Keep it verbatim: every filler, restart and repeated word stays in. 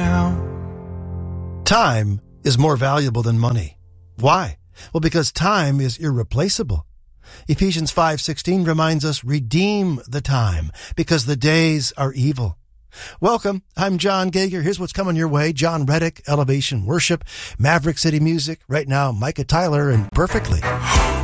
now. Time is more valuable than money. Why? Well, because time is irreplaceable. Ephesians five sixteen reminds us, redeem the time, because the days are evil. Welcome. I'm John Gager. Here's what's coming your way. John Reddick, Elevation Worship, Maverick City Music. Right now, Micah Tyler and Perfectly.